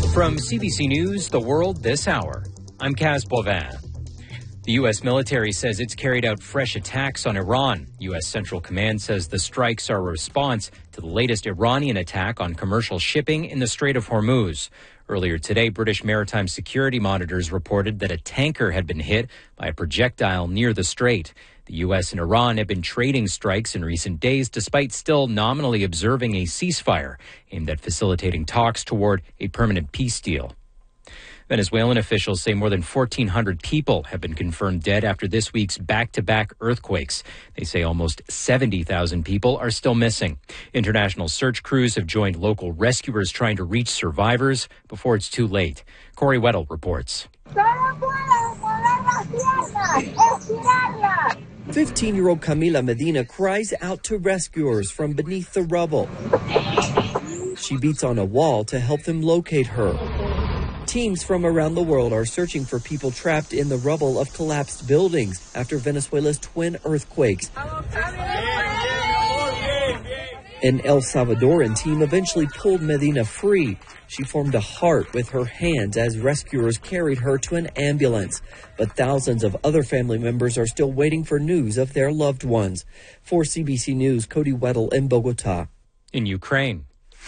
From CBC News, The World This Hour, I'm Kaz Boivin. The U.S. military says it's carried out fresh attacks on Iran. U.S. Central Command says the strikes are a response to the latest Iranian attack on commercial shipping in the Strait of Hormuz. Earlier today, British maritime security monitors reported that a tanker had been hit by a projectile near the strait. The U.S. and Iran have been trading strikes in recent days, despite still nominally observing a ceasefire aimed at facilitating talks toward a permanent peace deal. Venezuelan officials say more than 1,400 people have been confirmed dead after this week's back-to-back earthquakes. They say almost 70,000 people are still missing. International search crews have joined local rescuers trying to reach survivors before it's too late. Corey Weddle reports. 15-year-old Camila Medina cries out to rescuers from beneath the rubble. She beats on a wall to help them locate her. Teams from around the world are searching for people trapped in the rubble of collapsed buildings after Venezuela's twin earthquakes. An El Salvadoran team eventually pulled Medina free. She formed a heart with her hands as rescuers carried her to an ambulance. But thousands of other family members are still waiting for news of their loved ones. For CBC News, Cody Weddle in Bogota. In Ukraine,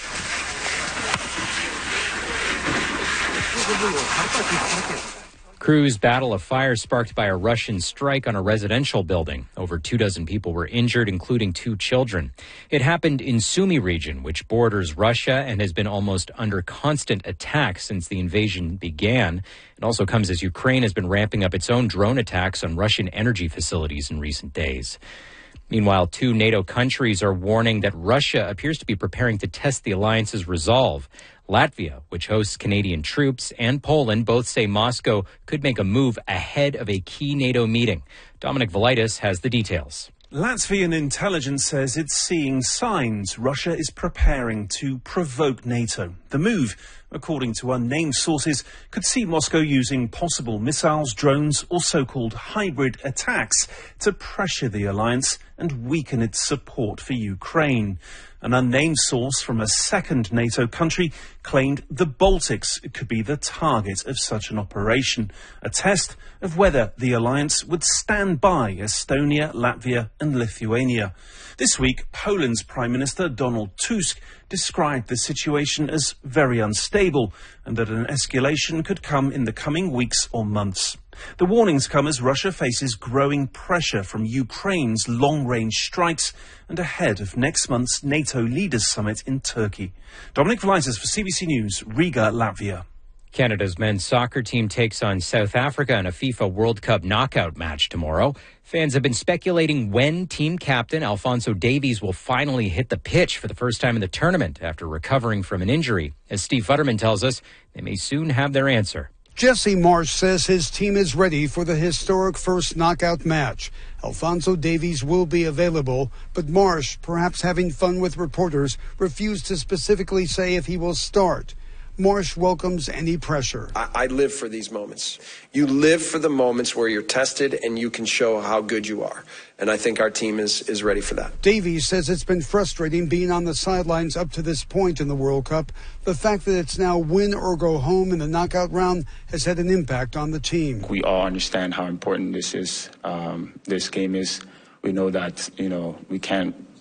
crews battle a fire sparked by a Russian strike on a residential building. Over 24 people were injured, including 2 children. It happened in Sumy region, which borders Russia and has been almost under constant attack since the invasion began. It also comes as Ukraine has been ramping up its own drone attacks on Russian energy facilities in recent days. Meanwhile, 2 NATO countries are warning that Russia appears to be preparing to test the alliance's resolve. Latvia, which hosts Canadian troops, and Poland both say Moscow could make a move ahead of a key NATO meeting. Dominic Velitis has the details. Latvian intelligence says it's seeing signs Russia is preparing to provoke NATO. The move, according to unnamed sources, could see Moscow using possible missiles, drones, or so-called hybrid attacks to pressure the alliance and weaken its support for Ukraine. An unnamed source from a second NATO country claimed the Baltics could be the target of such an operation, a test of whether the alliance would stand by Estonia, Latvia and Lithuania. This week, Poland's Prime Minister Donald Tusk described the situation as very unstable and that an escalation could come in the coming weeks or months. The warnings come as Russia faces growing pressure from Ukraine's long-range strikes and ahead of next month's NATO Leaders Summit in Turkey. Dominic Velitis for CBC News, Riga, Latvia. Canada's men's soccer team takes on South Africa in a FIFA World Cup knockout match tomorrow. Fans have been speculating when team captain Alphonso Davies will finally hit the pitch for the first time in the tournament after recovering from an injury. As Steve Futterman tells us, they may soon have their answer. Jesse Marsh says his team is ready for the historic first knockout match. Alphonso Davies will be available, but Marsh, perhaps having fun with reporters, refused to specifically say if he will start. Marsh welcomes any pressure. I live for these moments. You live for the moments where you're tested and you can show how good you are. And I think our team is ready for that. Davies says it's been frustrating being on the sidelines up to this point in the World Cup. The fact that it's now win or go home in the knockout round has had an impact on the team. We all understand how important this is. This game is. We know that, we can't